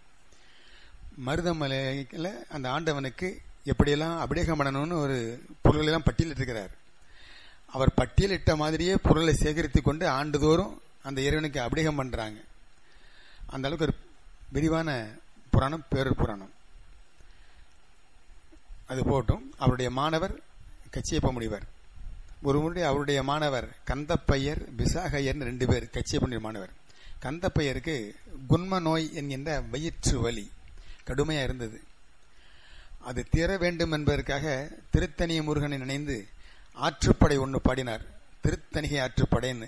மருதமலையில் அந்த ஆண்டவனுக்கு எப்படியெல்லாம் அபிஷேகம் பண்ணணும்னு ஒரு பொருளெல்லாம் பட்டியலிட்டிருக்கிறார். அவர் பட்டியலிட்ட மாதிரியே பொருளை சேகரித்து கொண்டு ஆண்டுதோறும் அந்த இறைவனுக்கு அபிஷேகம் பண்றாங்க. அந்த அளவுக்கு ஒரு விரிவான புராணம், பேரூர் புராணம். அது போட்டும். அவருடைய மாணவர் கச்சியப்ப முனிவர். ஒரு முறை அவருடைய மாணவர் கந்தப்பையர், விசாகையர் 2 பேர் கச்சியப்ப முனிவர் மாணவர். கந்தப்பையருக்கு குன்ம நோய் என்கின்ற வயிற்று வலி கடுமையா இருந்தது. அது தீர வேண்டும் என்பதற்காக திருத்தணிய முருகனை நினைந்து ஆற்றுப்படை ஒன்று பாடினார். திருத்தணிகை ஆற்றுப்படைன்னு.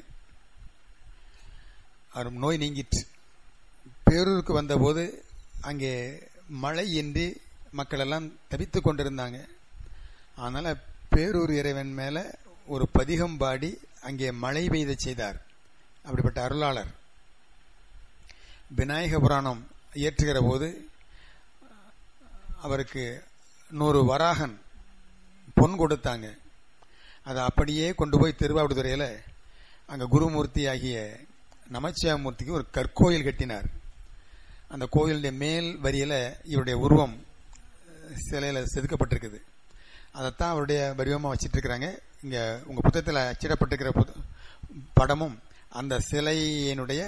அவர் நோய் நீங்கிற்று. பேரூருக்கு வந்தபோது அங்கே மழை இன்றி மக்கள் எல்லாம் தவித்துக் கொண்டிருந்தாங்க. அதனால பேரூர் இறைவன் மேல ஒரு பதிகம் பாடி அங்கே மழை பெய்த செய்தார். அப்படிப்பட்ட அருளாளர். விநாயக புராணம் இயற்றுகிற போது அவருக்கு 100 வராகன் பொன் கொடுத்தாங்க. அதை அப்படியே கொண்டு போய் திருவாவடுதுறையில அங்க குருமூர்த்தி ஆகிய நமச்சிவாயமூர்த்திக்கு ஒரு கற்கோயில் கட்டினார். அந்த கோயிலுடைய மேல் வரியில இவருடைய உருவம் சிலையில செதுக்கப்பட்டிருக்குது. அதைத்தான் அவருடைய வடிவமா வச்சிட்டு இருக்கிறாங்க. இங்க உங்க புத்தகத்தில் அச்சிடப்பட்டிருக்கிற படமும் அந்த சிலையினுடைய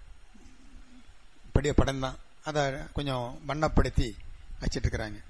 படம் தான். அதை கொஞ்சம் வண்ணப்படுத்தி வச்சிட்டு இருக்கிறாங்க.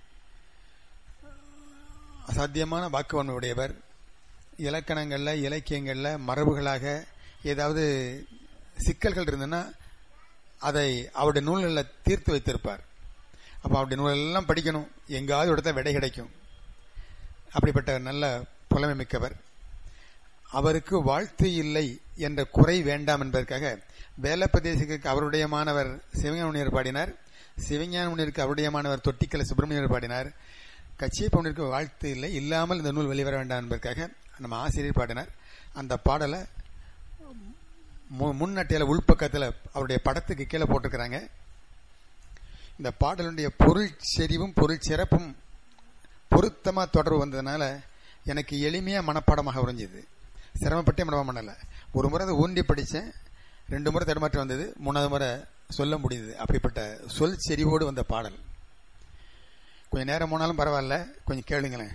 அசாத்தியமான வாக்குவன்மை உடையவர். இலக்கணங்கள்ல, இலக்கியங்கள்ல, மரபுகளாக ஏதாவது சிக்கல்கள் இருந்ததுன்னா அதை அவருடைய நூல்களில் தீர்த்து வைத்திருப்பார். அப்ப அவருடைய நூலெல்லாம் படிக்கணும், எங்காவது இடத்துல விடை கிடைக்கும். அப்படிப்பட்ட நல்ல புலமை மிக்கவர். அவருக்கு வாழ்த்து இல்லை என்ற குறை வேண்டாம் என்பதற்காக வேலப்பதேசிக்கு அவருடைய மாணவர் சிவஞான முனிவர் பாடினார். சிவஞான முனிவருக்கு அவருடைய மாணவர் தொட்டிக்கலை சுப்பிரமணியர் பாடினார். கச்சியப்ப முனிவருக்கு வாழ்த்து இல்லை, இல்லாமல் இந்த நூல் வெளிவர வேண்டாம் என்பதற்காக நம்ம ஆசிரியர் பாடினார். அந்த பாடலை முன்னட்டையில உள்பக்கத்தில் அவருடைய படத்துக்கு கீழே போட்டிருக்கிறாங்க. இந்த பாடலுடைய பொருள் செறிவும் பொருள் சிறப்பும் பொருத்தமா தொடர்பு வந்ததுனால எனக்கு எளிமையா மனப்பாடமாக உறைஞ்சது. சிரமப்பட்டே மனப்பாடம் பண்ணல. ஒரு முறை அதை ஊண்டி படித்தேன், 2 முறை தடுமாற்றம் வந்தது, 3வது முறை சொல்ல முடியுது. அப்படிப்பட்ட சொல் செறிவோடு வந்த பாடல். கொஞ்சம் நேரம் போனாலும் பரவாயில்ல, கொஞ்சம் கேளுங்களேன்.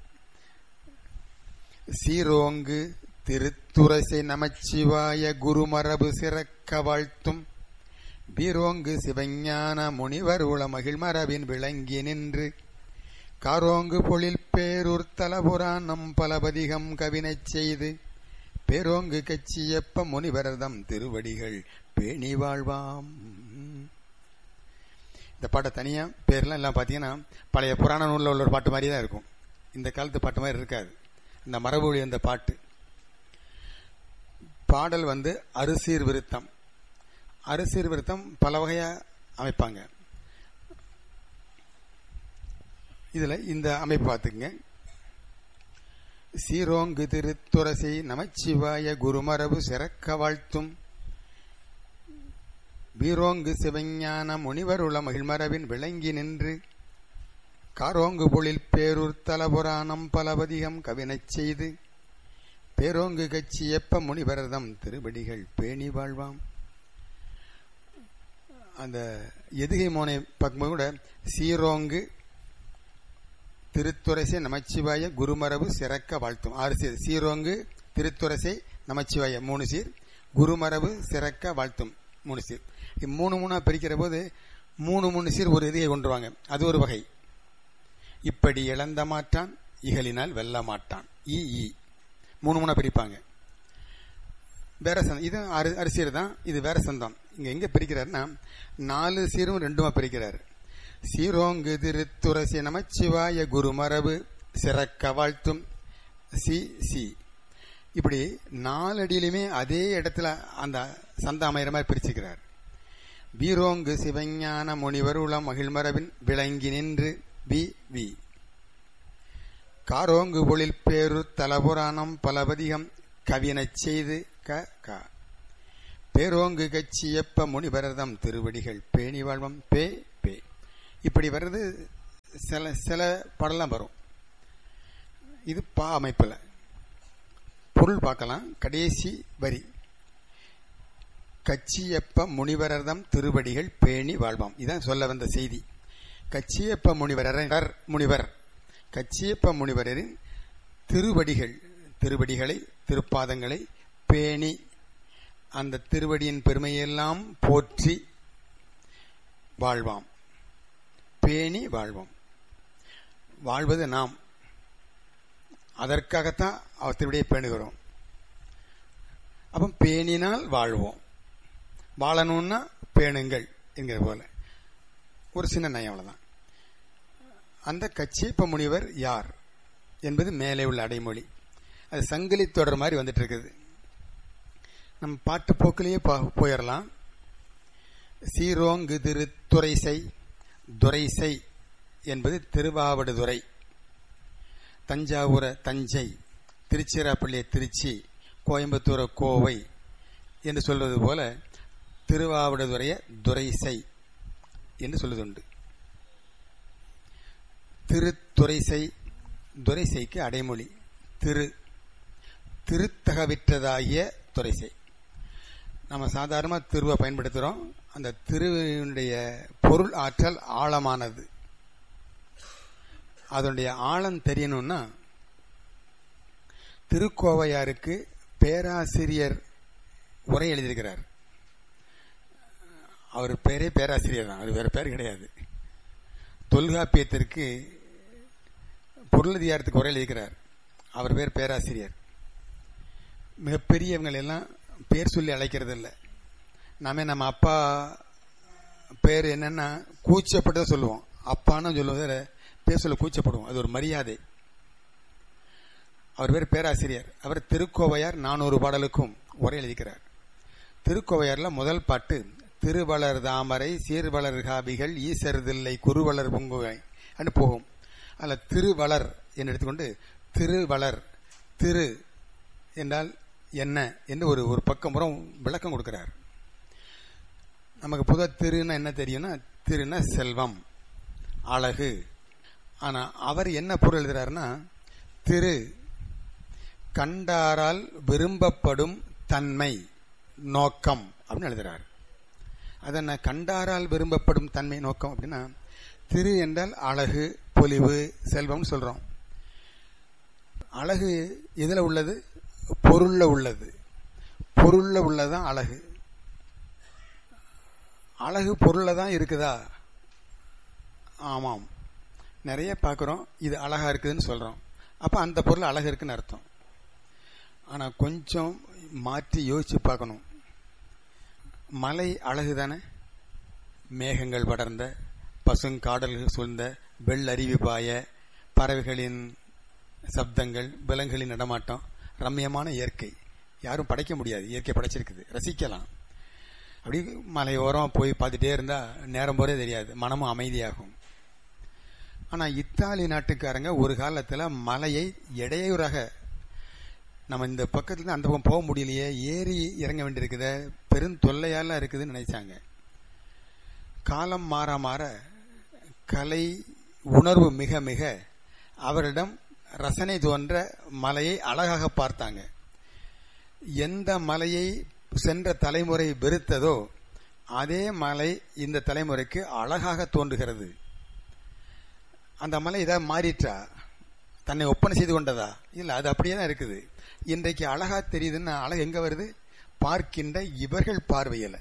சீரோங்கு திருத்துரசை நமச்சிவாய குருமரபு சிறக்க வாழ்த்தும் வீரோங்கு சிவஞான முனிவர் உள மகிழ்மரபின் விளங்கி நின்று காரோங்கு பொழில் பேரூர் தலபுராணம் பலபதிகம் கவினைச் செய்து பேரோங்கு கச்சியப்ப முனிவரதம் திருவடிகள் பேணி வாழ்வாம். இந்த பாட்டை தனியா பேர்லாம் எல்லாம் பாத்தீங்கன்னா பழைய புராண நூலில் உள்ள ஒரு பாட்டு மாதிரி தான் இருக்கும். இந்த காலத்து பாட்டு மாதிரி இருக்காது. இந்த மரபுவழி அந்த பாட்டு. பாடல் அரிசீர் விருத்தம். அரிசீர் விருத்தம் பல வகையா அமைப்பாங்க. இதுல இந்த அமைப்பு பார்த்துக்குங்க. சீரோங்கு திருத்துரசை நமச்சிவாய குருமரபு சிறக்க வாழ்த்தும் வீரோங்கு சிவஞான முனிவர் உள மகிழ்மரபின் விளங்கி நின்று காரோங்கு பொழில் பேரூர் தலபுராணம் பலபதிகம் கவினைச் செய்து பேரோங்கு கச்சியப்ப முனிவரதம் திருவடிகள் பேணி வாழ்வாம். அந்த எதுகை மோனை பார்க்கும்போது கூட சீரோங்கு திருத்துரசை நமச்சிவாய குருமரபு சிறக்க வாழ்த்தும் 6 சீர். சீரோங்கு திருத்துரசை நமச்சிவாய 3 சீர், குருமரபு சிறக்க வாழ்த்தும் 3 சீர். 3 பிரிக்கிற போது 3 சீர் ஒரு எதுகை கொண்டுருவாங்க. அது ஒரு வகை. இப்படி இழந்த மாட்டான் இகலினால் வெல்ல மாட்டான். 3 பிரிப்பாங்க. வேற சந்தம். இது அரிசீர் தான். இது வேற சந்தம். இங்க எங்க பிரிக்கிறாருன்னா 4 சீரும் 2 பிரிக்கிறாரு. சீரோங்கு திருத்துரசி நமச்சிவாய குருமரபு சிறக்க வாழ்த்தும் சி. இப்படி 4 அடியிலுமே அதே இடத்துல அந்த சந்த அமைகிற மாதிரி பிரிச்சுக்கிறார். வீரோங்கு சிவஞான முனிவர் உள மகிழ்மரபின் விளங்கி நின்று வி. காரோங்கு பொழில் பேரு தலபுராணம் பலபதிகம் கவினைச் செய்து க. பேரோங்கு கச்சியப்ப முனிவரதம் திருவடிகள் பேணி வாழ்வம் பே பே. இப்படி வர்றது சில பாடலாம் வரும். இது பா அமைப்பில். பொருள் பார்க்கலாம். கடைசி வரி கச்சியப்ப முனிவரதம் திருவடிகள் பேணி வாழ்வாம். இதான் சொல்ல வந்த செய்தி. கச்சியப்ப முனிவர் கச்சியப்ப முனிவரின் திருவடிகள், திருவடிகளை, திருப்பாதங்களை பேணி, அந்த திருவடியின் பெருமையெல்லாம் போற்றி வாழ்வாம். பேணி வாழ்வோம். வாழ்வது நாம். அதற்காகத்தான் அவர் திருவடியை பேணுகிறோம். அப்போ பேணினால் வாழ்வோம். வாழணும்னா பேணுங்கள் என்கிற போல ஒரு சின்ன நயம். அவ்வளவுதான். அந்த கச்சியப்ப முனிவர் யார் என்பது மேலே உள்ள அடைமொழி. அது சங்கிலி தொடர் மாதிரி வந்துட்டு இருக்குது. நம்ம பாட்டு போக்கிலேயே போயிடலாம். சீரோங்கு திரு துரைசை. துரைசை என்பது திருவாவடுதுறை, தஞ்சாவூர தஞ்சை, திருச்சிராப்பள்ளிய திருச்சி, கோயம்புத்தூர கோவை என்று சொல்வது போல திருவாவடுதுறைய துரைசை என்று சொல்வதுண்டு. திருத்துறைசை, துரைசைக்கு அடைமொழி திரு, திருத்தகவிற்றதாகிய துரைசை. நம்ம சாதாரணமாக திருவை பயன்படுத்துகிறோம். அந்த திருவினுடைய பொருள் ஆற்றல் ஆழமானது. அதனுடைய ஆழம் தெரியணும்னா திருக்கோவையாருக்கு பேராசிரியர் உரை எழுதியிருக்கிறார். அவர் பேரே பேராசிரியர் தான், அது வேற பேர் கிடையாது. தொல்காப்பியத்திற்கு பொருளதிகாரத்துக்கு உரை எழுதியிருக்கிறார். அவர் பேர் பேராசிரியர். மிகப்பெரியவங்க எல்லாம் பேர் சொல்லி அழைக்கிறது இல்லை. நம்ம அப்பா பேர் என்னன்னா கூச்சப்பட்டு சொல்லுவோம். அப்பான்னு சொல்லுவது பேர் சொல்ல கூச்சப்படுவோம். அது ஒரு மரியாதை. அவர் பேர் பேராசிரியர். அவர் திருக்கோவையார் 400 பாடலுக்கும் உரை எழுதிக்கிறார். திருக்கோவையார்ல முதல் பாட்டு திருவளர் தாமரை சீர்வளர் காபிகள் ஈசருதில்லை குருவளர் பொங்குவை என்று போகும். அதில் திருவளர் என்று எடுத்துக்கொண்டு திருவளர், திரு என்றால் என்ன என்று ஒரு பக்கம் புறம் விளக்கம் கொடுக்கிறார். நமக்கு புத திருன்னா என்ன தெரியும்னா, திருன்னா செல்வம், அழகு. ஆனா அவர் என்ன பொருள் எழுதுறாருன்னா, திரு கண்டாரால் விரும்பப்படும் தன்மை, நோக்கம் அப்படின்னு எழுதுறாரு. அதென்ன கண்டாரால் விரும்பப்படும் தன்மை, நோக்கம் அப்படின்னா, திரு என்றால் அழகு, பொலிவு, செல்வம் சொல்றோம். அழகு எதுல உள்ளது? பொருள்ல உள்ளது. பொருள்ல உள்ளதான் அழகு. அழகு பொருள்ல தான் இருக்குதா? ஆமாம், நிறைய பார்க்கிறோம். இது அழகா இருக்குதுன்னு சொல்றோம். அப்ப அந்த பொருள் அழகு இருக்குன்னு அர்த்தம். ஆனா கொஞ்சம் மாற்றி யோசிச்சு பார்க்கணும். மலை அழகு தானே? மேகங்கள் படர்ந்த, பசுங்காடல்கள் சூழ்ந்த, வெள்ளருவி பாய, பறவைகளின் சப்தங்கள், விலங்குகளின் நடமாட்டம், ரம்மியமான இயற்கை. யாரும் படைக்க முடியாது. இயற்கை படைச்சிருக்குது, ரசிக்கலாம். அப்படி மலையோரம் போய் பார்த்துட்டே இருந்தா நேரம் போறே தெரியாது, மனமும் அமைதியாகும். ஆனா இத்தாலி நாட்டுக்காரங்க ஒரு காலத்துல மலையை இடையூறாக, நம்ம இந்த பக்கத்துல அந்த பக்கம் போக முடியலையே, ஏறி இறங்க வேண்டியிருக்குத, பெருந்தொல்லையால இருக்குதுன்னு நினைச்சாங்க. காலம் மாற மாற கலை உணர்வு மிக மிக அவரிடம் ரசனை தோன்ற மலையை அழகாக பார்த்தாங்க. எந்த மலையை சென்ற தலைமுறை வெறுத்ததோ அதே மலை இந்த தலைமுறைக்கு அழகாக தோன்றுகிறது. அந்த மலை ஏதாவது மாறிட்டா, தன்னை ஒப்பனை செய்து கொண்டதா? இல்ல, அது அப்படியே தான் இருக்குது. இன்றைக்கு அழகா தெரியுதுன்னா அழகு எங்க வருது? பார்க்கின்ற இவர்கள் பார்வையில.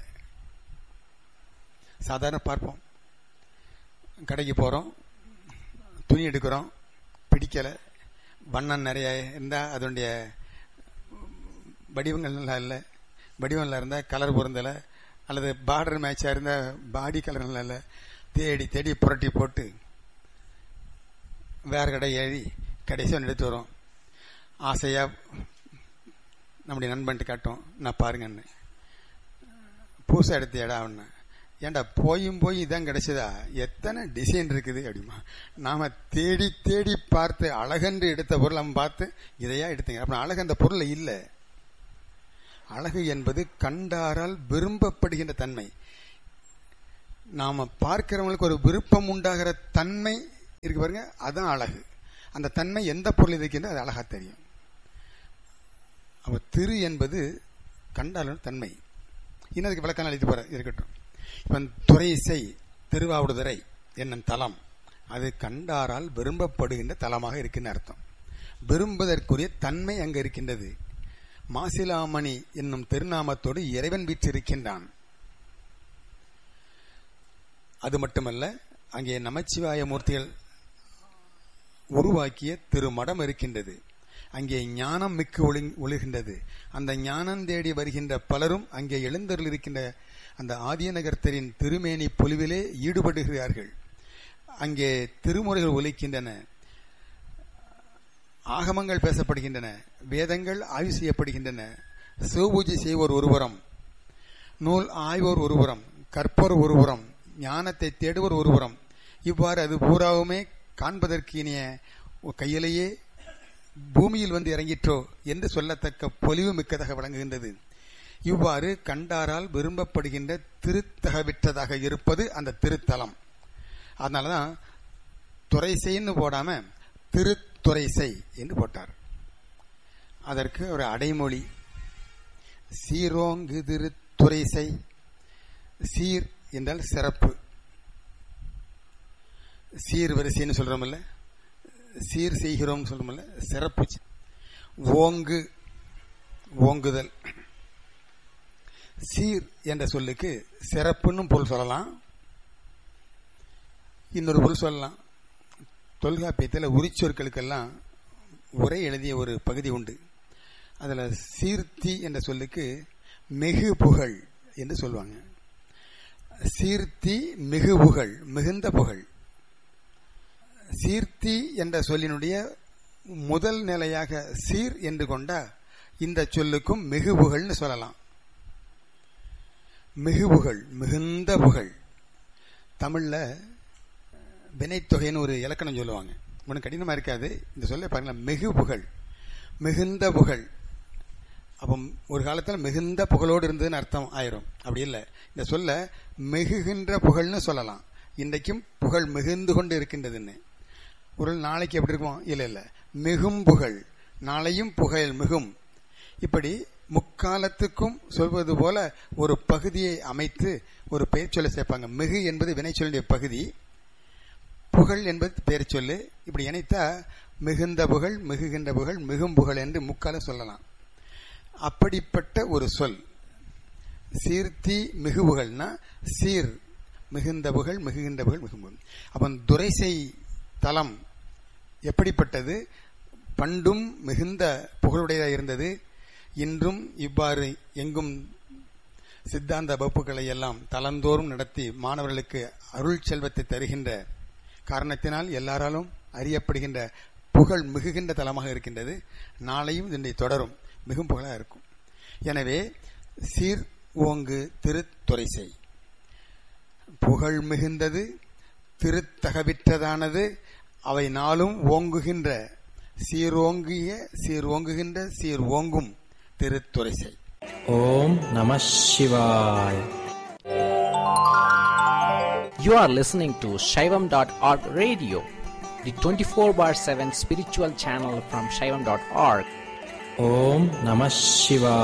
சாதாரண பார்ப்போம், கடைக்கு போறோம், துணி எடுக்கிறோம், பிடிக்கல, வண்ணம் நிறைய இருந்தா அதனுடைய வடிவங்கள் நல்லா இல்லை, வடிவம் நல்லா இருந்தா கலர் பொருந்தலை, அல்லது பார்டர் மேட்சா இருந்தா பாடி கலர் நல்லா இல்லை, தேடி தேடி புரட்டி போட்டு வேற கடை ஏறி கடைசி ஒன்று எடுத்து வரும். ஆசையா நம்முடைய நண்பன்ட்டு காட்டும், நான் பாருங்கன்னு. பூசா எடுத்து இடம் அவன, ஏண்டா போயும் போய் இதான் கிடைச்சதா? எத்தனை டிசைன் இருக்குது அப்படிமா. நாம தேடி தேடி பார்த்து அழகென்று எடுத்த பொருள் நம்ம பார்த்து இதையா எடுத்தீங்க. அப்புறம் அழகு அந்த பொருள் இல்லை. அழகு என்பது கண்டாரால் விரும்பப்படுகின்ற தன்மை. நாம பார்க்கிறவங்களுக்கு ஒரு விருப்பம் உண்டாகிற தன்மை இருக்கு பாருங்க, அதுதான் அழகு. அந்த தன்மை எந்த பொருள் இருக்கின்ற அது அழகா தெரியும். அப்ப திரு என்பது கண்டாலும் தன்மை. இன்னும் அதுக்கு விளக்கம் அளித்து போற இருக்கட்டும். இப்ப துறைசை திருவாவடுதுறை என்னும் தலம், அது கண்டாரால் விரும்பப்படுகின்ற தலமாக இருக்கின்ற அர்த்தம். விரும்புவதற்குரிய தன்மை அங்கு இருக்கின்றது. மாசிலாமணி என்னும் திருநாமத்தோடு இறைவன் வீற்றிருக்கின்றான். அது மட்டுமல்ல, அங்கே நமச்சிவாய மூர்த்திகள் உருவாக்கிய திருமடம் இருக்கின்றது. அங்கே ஞானம் மிக்கு ஒளிகின்றது. அந்த ஞானம் தேடி வருகின்ற பலரும் அங்கே எழுந்தருள் இருக்கின்ற அந்த ஆதியநகர்த்தரின் திருமேனி பொலிவிலே ஈடுபடுகிறார்கள். அங்கே திருமுறைகள் ஒலிக்கின்றன, ஆகமங்கள் பேசப்படுகின்றன, வேதங்கள் ஆய்வு செய்யப்படுகின்றன. சிவபூஜை செய்வோர் ஒருபுறம், நூல் ஆய்வோர் ஒருபுறம், கற்போர் ஒருபுறம், ஞானத்தை தேடுவோர் ஒருபுறம். இவ்வாறு அது பூராவுமே காண்பதற்கு இனிய கையிலேயே பூமியில் வந்து இறங்கிற்றோ என்று சொல்லத்தக்க பொலிவு மிக்கதாக விளங்குகின்றது. இவ்வாறு கண்டாரால் விரும்பப்படுகின்ற திருத்தகவிற்றதாக இருப்பது அந்த திருத்தலம். அதனாலதான் துறைசைன்னு போடாம திருத்துறைசை என்று போட்டார். அதற்கு ஒரு அடைமொழி, சீரோங்கு திருத்துறைசை. சீர் என்றால் சிறப்பு, சீர் வரிசைன்னு சொல்றோம்ல, சீர் செய்கிறோம் சொல்றோம்ல, சிறப்பு. ஓங்கு ஓங்குதல். சீர் என்ற சொல்லுக்கு சிறப்புன்னு பொருள் சொல்லலாம், இன்னொரு பொருள் சொல்லலாம். தொல்காப்பியத்தில் உரிச்சொற்களுக்கெல்லாம் உரை எழுதிய ஒரு பகுதி உண்டு. அதுல சீர்த்தி என்ற சொல்லுக்கு மிகு புகழ் என்று சொல்லுவாங்க. சீர்த்தி மிகு புகழ், மிகுந்த புகழ். சீர்த்தி என்ற சொல்லினுடைய முதல் நிலையாக சீர் என்று கொண்டா இந்த சொல்லுக்கும் மிகு புகழ்னு சொல்லலாம். மிகு புகழ், மிகுந்த புகழ். தமிழ்ல வினைத்தொகைன்னு ஒரு இலக்கணம் சொல்லுவாங்க, ஒன்றும் கடினமா இருக்காது. இந்த சொல்ல பாருங்களா, மிகு புகழ், மிகுந்த புகழ். அப்போ ஒரு காலத்தில் மிகுந்த புகழோடு இருந்ததுன்னு அர்த்தம் ஆயிரும். அப்படி இல்லை, இந்த சொல்ல மிகுகின்ற புகழ்னு சொல்லலாம். இன்றைக்கும் புகழ் மிகுந்து கொண்டு இருக்கின்றதுன்னு. ஒரு நாளைக்கு எப்படி இருக்கும்? இல்லை இல்லை, மிகும் புகழ், நாளையும் புகழ் மிகும். இப்படி முக்காலத்துக்கும் சொல்வது போல ஒரு பகுதியை அமைத்து ஒரு பெயர் சொல்ல சேர்ப்பாங்க. மிகு என்பது வினை சொல்லுடைய பகுதி, புகழ் என்பது பெயர் சொல்லு. இப்படி இணைத்தா மிகுந்த புகழ், மிகுகின்ற புகழ், மிகும் புகழ் என்று முக்கால சொல்லலாம். அப்படிப்பட்ட ஒரு சொல் சீர்த்தி மிகு புகழ்னா சீர், மிகுந்த புகழ், மிகுகின்ற புகழ், மிகும் புகழ். அப்ப துரைசை தலம் எப்படிப்பட்டது? பண்டும் மிகுந்த புகழுடையதாக இருந்தது. இன்றும் இவ்வாறு எங்கும் சித்தாந்த வகுப்புகளை எல்லாம் தலந்தோறும் நடத்தி மாணவர்களுக்கு அருள் செல்வத்தை தருகின்ற காரணத்தினால் எல்லாராலும் அறியப்படுகின்ற புகழ் மிகுகின்ற தலமாக இருக்கின்றது. நாளையும் இதனை தொடரும், மிகும் புகழாக இருக்கும். எனவே சீர் ஓங்கு திருத்துறைசை, புகழ் மிகுந்தது, திருத்தகவிற்றதானது, அவை நாளும் ஓங்குகின்ற சீரோங்கிய சீர் ஓங்குகின்ற சீர் ஓங்கும் திருத்துறைசை. ஓம் நம சிவாய. You are listening to Shaivam.org radio, the 24/7 spiritual channel from Shaivam.org. Om Namah Shivaya.